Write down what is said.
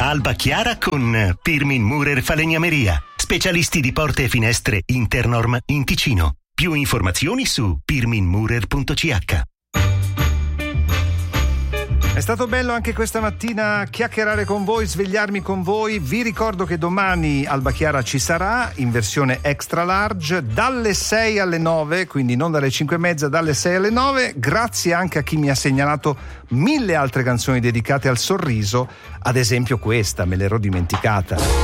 Alba Chiara con Pirmin Murer Falegnameria, specialisti di porte e finestre Internorm in Ticino. Più informazioni su pirminmurer.ch. È stato bello anche questa mattina chiacchierare con voi, svegliarmi con voi. Vi ricordo che domani Alba Chiara ci sarà in versione extra large dalle 6 alle 9, quindi non dalle 5:30, dalle 6 alle 9. Grazie anche a chi mi ha segnalato 1000 altre canzoni dedicate al sorriso, ad esempio questa, me l'ero dimenticata.